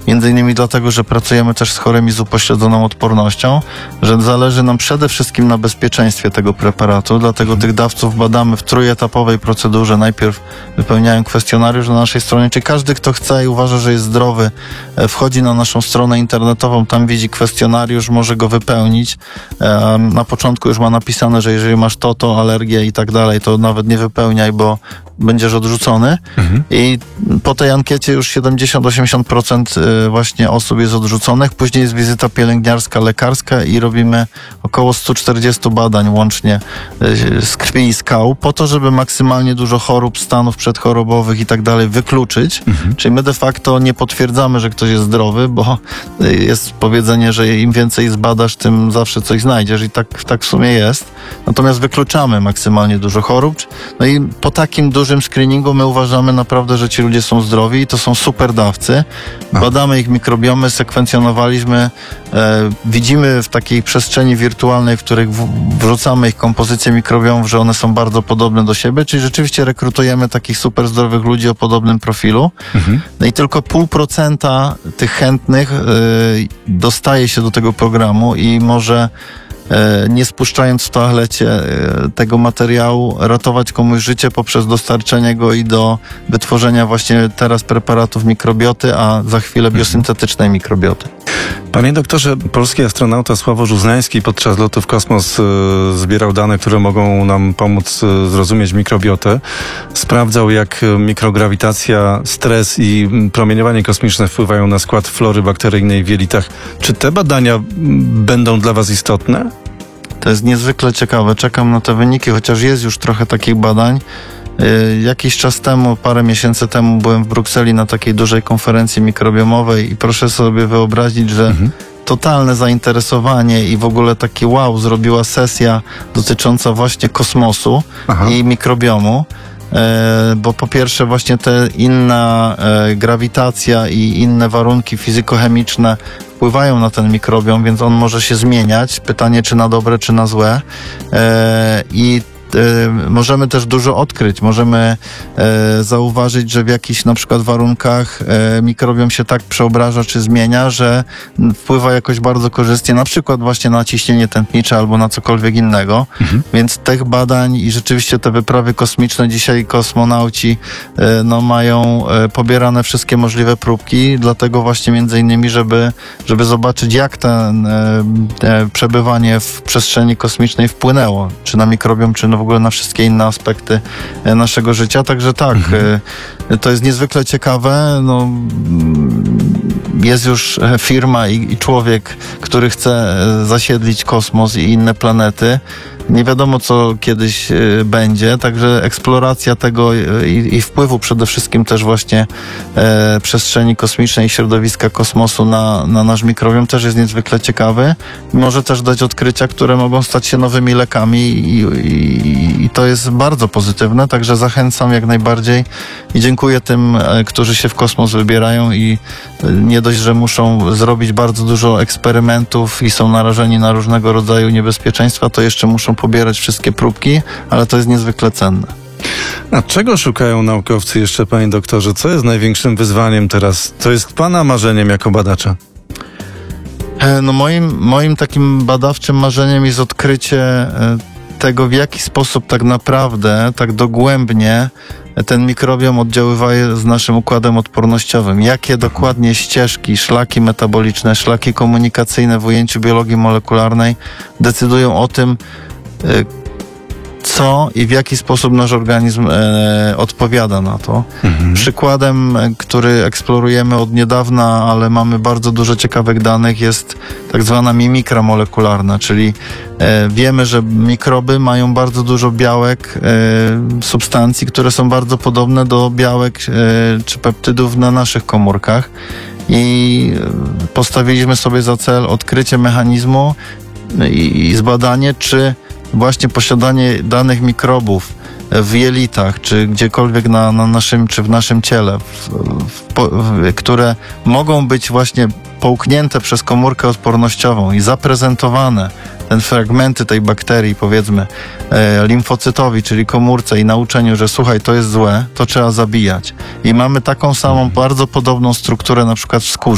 między innymi dlatego, że pracujemy też z chorymi z upośledzoną odpornością, że zależy nam przede wszystkim na bezpieczeństwie tego preparatu, dlatego tych dawców badamy w trójetapowej procedurze. Najpierw wypełniają kwestionariusz na naszej stronie, czyli każdy, kto chce i uważa, że jest zdrowy, wchodzi na naszą stronę internetową, tam widzi kwestionariusz, może go wypełnić. Na początku już ma napisane, że jeżeli masz to, alergię i tak dalej, to nawet nie wypełniaj, bo będziesz odrzucony. I po tej ankiecie już 70-80% właśnie osób jest odrzuconych. Później jest wizyta pielęgniarska, lekarska i robimy około 140 badań łącznie z krwi i z kału, po to, żeby maksymalnie dużo chorób, stanów przedchorobowych i tak dalej wykluczyć. Czyli my de facto nie potwierdzamy, że ktoś jest zdrowy, bo jest powiedzenie, że im więcej zbadasz, tym zawsze coś znajdziesz i tak w sumie jest. Natomiast wykluczamy maksymalnie dużo chorób. No i po takim dużym screeningu my uważamy naprawdę, że ci ludzie są zdrowi i to są super dawcy. Badamy ich mikrobiomy, sekwencjonowaliśmy, widzimy w takiej przestrzeni wirtualnej, w której wrzucamy ich kompozycję mikrobiomów, że one są bardzo podobne do siebie, czyli rzeczywiście rekrutujemy takich super zdrowych ludzi o podobnym profilu. No i tylko 0,5% tych chętnych dostaje się do tego programu i może nie spuszczając w toalecie tego materiału, ratować komuś życie poprzez dostarczenie go i do wytworzenia właśnie teraz preparatów mikrobioty, a za chwilę biosyntetycznej mikrobioty. Panie doktorze, polski astronauta Sławomir Uznański podczas lotu w kosmos zbierał dane, które mogą nam pomóc zrozumieć mikrobiotę. Sprawdzał, jak mikrograwitacja, stres i promieniowanie kosmiczne wpływają na skład flory bakteryjnej w jelitach. Czy te badania będą dla Was istotne? To jest niezwykle ciekawe. Czekam na te wyniki, chociaż jest już trochę takich badań. Jakiś czas temu, parę miesięcy temu byłem w Brukseli na takiej dużej konferencji mikrobiomowej i proszę sobie wyobrazić, że totalne zainteresowanie i w ogóle taki wow zrobiła sesja dotycząca właśnie kosmosu i mikrobiomu. Bo po pierwsze właśnie te inna grawitacja i inne warunki fizykochemiczne wpływają na ten mikrobiom, więc on może się zmieniać. Pytanie, czy na dobre, czy na złe. I możemy też dużo odkryć. Możemy zauważyć, że w jakichś na przykład warunkach mikrobiom się tak przeobraża czy zmienia, że wpływa jakoś bardzo korzystnie, na przykład właśnie na ciśnienie tętnicze albo na cokolwiek innego. Więc tych badań i rzeczywiście te wyprawy kosmiczne, dzisiaj kosmonauci mają pobierane wszystkie możliwe próbki, dlatego właśnie między innymi, żeby zobaczyć, jak te przebywanie w przestrzeni kosmicznej wpłynęło, czy na mikrobiom, czy w ogóle na wszystkie inne aspekty naszego życia. Także tak, to jest niezwykle ciekawe. Jest już firma i człowiek, który chce zasiedlić kosmos i inne planety. Nie wiadomo, co kiedyś będzie, także eksploracja tego i wpływu przede wszystkim też właśnie przestrzeni kosmicznej i środowiska kosmosu na nasz mikrobiom też jest niezwykle ciekawy. Może też dać odkrycia, które mogą stać się nowymi lekami i to jest bardzo pozytywne, także zachęcam jak najbardziej i dziękuję tym, którzy się w kosmos wybierają i nie dość, że muszą zrobić bardzo dużo eksperymentów i są narażeni na różnego rodzaju niebezpieczeństwa, to jeszcze muszą pobierać wszystkie próbki, ale to jest niezwykle cenne. A czego szukają naukowcy jeszcze, panie doktorze? Co jest największym wyzwaniem teraz? Co jest pana marzeniem jako badacza? Moim takim badawczym marzeniem jest odkrycie tego, w jaki sposób tak naprawdę, tak dogłębnie ten mikrobiom oddziaływa z naszym układem odpornościowym. Jakie dokładnie ścieżki, szlaki metaboliczne, szlaki komunikacyjne w ujęciu biologii molekularnej decydują o tym, co i w jaki sposób nasz organizm odpowiada na to. Przykładem, który eksplorujemy od niedawna, ale mamy bardzo dużo ciekawych danych, jest tak zwana mimikra molekularna, czyli wiemy, że mikroby mają bardzo dużo białek, substancji, które są bardzo podobne do białek czy peptydów na naszych komórkach. I postawiliśmy sobie za cel odkrycie mechanizmu i zbadanie, czy właśnie posiadanie danych mikrobów w jelitach, czy gdziekolwiek na naszym, czy w naszym ciele, które mogą być właśnie połknięte przez komórkę odpornościową i zaprezentowane, te fragmenty tej bakterii, powiedzmy, limfocytowi, czyli komórce i nauczeniu, że słuchaj, to jest złe, to trzeba zabijać. I mamy taką samą, bardzo podobną strukturę na przykład w skórze.